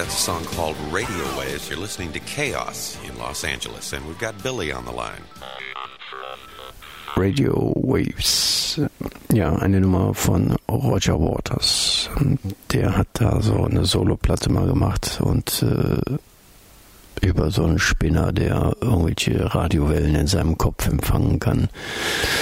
That's a song called Radio Waves. You're listening to Chaos in Los Angeles, and we've got Billy on the line. Radio Waves, ja, eine Nummer von Roger Waters. Der hat da so eine Soloplatte mal gemacht und über so einen Spinner, der irgendwelche Radiowellen in seinem Kopf empfangen kann.